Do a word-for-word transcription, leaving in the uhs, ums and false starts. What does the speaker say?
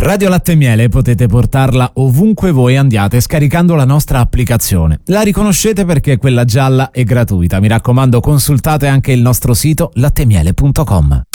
Radio Latte e Miele potete portarla ovunque voi andiate scaricando la nostra applicazione. La riconoscete perché quella gialla è gratuita. Mi raccomando, consultate anche il nostro sito lattemiele punto com.